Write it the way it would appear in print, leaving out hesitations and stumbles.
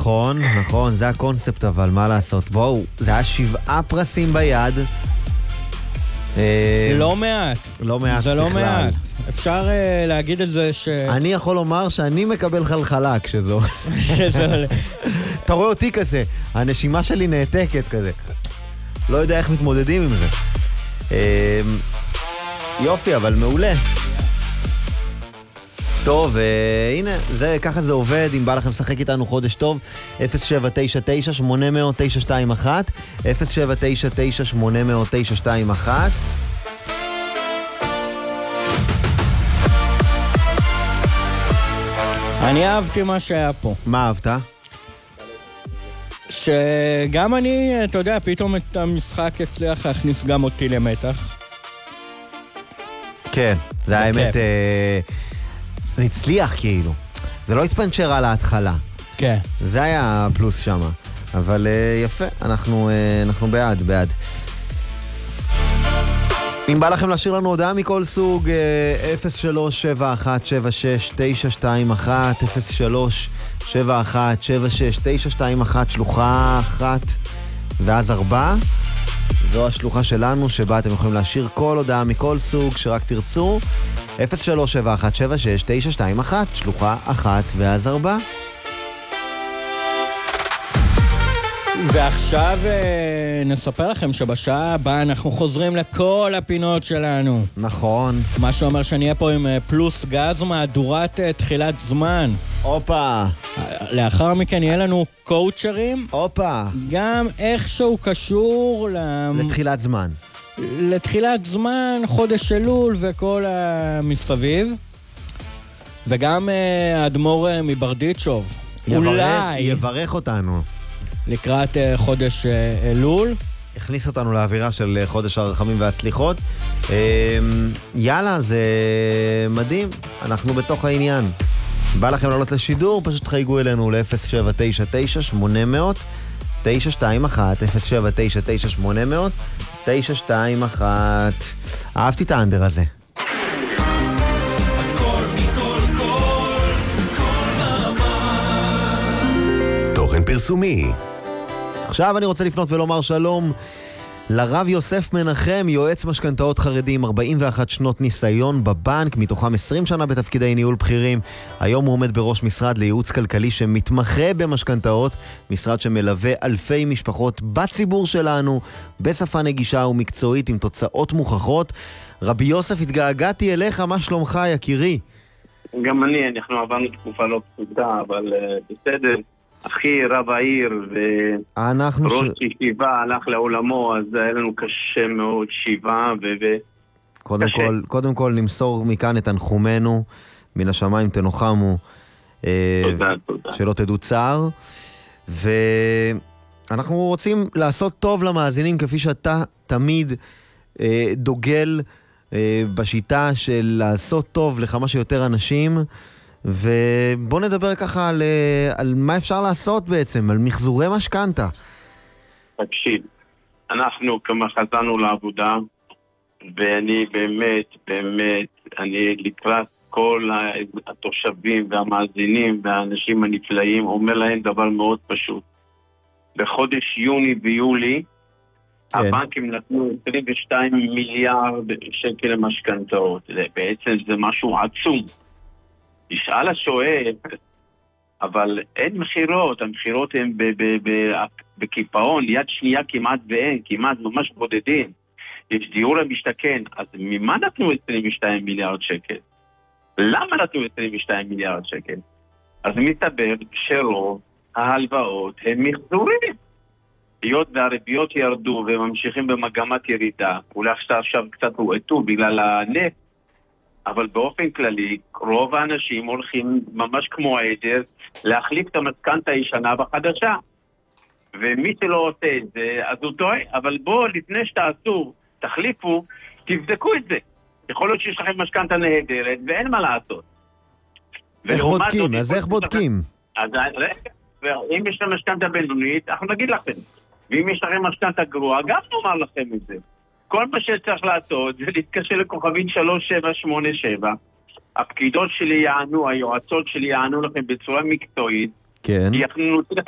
נכון, נכון, זה הקונספט, אבל מה לעשות? בואו, זה היה 7 פרסים ביד. לא מעט. לא מעט זה לא בכלל. מעט. אפשר להגיד את זה אני יכול לומר שאני מקבל חלחלה כשזו. אתה רואה אותי כזה, הנשימה שלי נעתקת כזה. לא יודע איך מתמודדים עם זה. יופי, אבל מעולה. טוב, הנה, ככה זה עובד. אם בא לכם לשחק איתנו חודש טוב, 0799-800-921, 0799-800-921. אני אהבתי מה שהיה פה. מה אהבת? שגם אני, אתה יודע, פתאום את המשחק הצליח להכניס גם אותי למתח. כן, זה האמת, זה הצליח כאילו. זה לא התפנצ'ר על ההתחלה. כן. זה היה הפלוס שמה. אבל יפה, אנחנו בעד. אם בא לכם להשאיר לנו הודעה מכל סוג, 03-7176-921, 03-7176-921, שלוחה 1 ואז 4. זו השלוחה שלנו שבה אתם יכולים להשאיר כל הודעה מכל סוג שרק תרצו. 03-7176-921, שלוחה 1 ואז 4. ועכשיו נספר לכם שבשעה הבאה אנחנו חוזרים לכל הפינות שלנו. נכון. מה שאומר שנהיה פה עם פלוס גז מהדורת תחילת זמן. אופה. לאחר מכן יהיה לנו קואוצ'רים. אופה. גם איכשהו קשור לתחילת זמן. לתחילת זמן, חודש אלול וכל המסביב. וגם האדמו"ר מברדיצ'וב. אולי יברך אותנו. לקראת חודש אלול. הכניס אותנו לאווירה של חודש הרחמים והסליחות. יאללה, זה מדהים. אנחנו בתוך העניין. בא לכם לעלות לשידור, פשוט חייגו אלינו ל-0799-800-921, 0799-800-921. אהבתי את האנדר הזה. תוכן פרסומי. עכשיו אני רוצה לפנות ולומר שלום לרב יוסף מנחם, יועץ משכנתאות חרדי עם 41 שנות ניסיון בבנק, מתוכם 20 שנה בתפקידי ניהול בכירים. היום הוא עומד בראש משרד לייעוץ כלכלי שמתמחה במשכנתאות, משרד שמלווה אלפי משפחות בציבור שלנו, בשפה נגישה ומקצועית עם תוצאות מוכחות. רבי יוסף, התגעגעתי אליך, מה שלומך יקירי? גם אנחנו עברנו תקופה לא פשוטה, אבל בסדר. אחי רב העיר וראש ישיבה הלך לעולמו, אז היה לנו קשה מאוד שיבה קודם כל נמסור מכאן את תנחומינו, מן השמיים תנוחמו. תודה. שלא תדעו צער. ואנחנו רוצים לעשות טוב למאזינים, כפי שאתה תמיד דוגל בשיטה של לעשות טוב לכמה שיותר אנשים. ובוא נדבר ככה על מה אפשר לעשות בעצם, על מחזורי משכנתה. תקשיב, אנחנו כמה חזרנו לעבודה, ואני באמת, אני לקראת כל התושבים והמאזינים והאנשים הנפלאים, אומר להם דבר מאוד פשוט. בחודש יוני ויולי, כן. הבנקים נתנו 22 מיליארד שקל למשכנתאות. בעצם זה משהו עצום. ישאל השואל, אבל אין מחירות, המחירות הן בקיפאון, יד שנייה כמעט ואין, כמעט ממש בודדים. יש דיור למשתכן, אז ממה נתנו 22 מיליארד שקל? למה נתנו 22 מיליארד שקל? אז מסתבר שרוב ההלוואות הן מחזורים. היות והריביות ירדו וממשיכים במגמת ירידה, אולי עכשיו קצת הועטו בגלל הנפט, אבל באופן כללי, רוב האנשים הולכים ממש כמו העדר להחליף את המשכנתה הישנה בחדשה. ומי שלא עושה את זה, אז הוא טועה. אבל בואו, לפני שתעשו, תחליפו, תבדקו את זה. יכול להיות שיש לכם משכנתה נהדרת, ואין מה לעשות. איך בודקים? אז איך בודקים? אז אם יש לכם משכנתה בינונית, אנחנו נגיד לכם. ואם יש לכם משכנתה גרועה, גם נאמר לכם את זה. כל מה שצריך לעשות זה להתקשר לכוכבית 3787. הפקידות שלי יענו, היועצות שלי יענו לכם בצורה מקצועית. כן. יחנו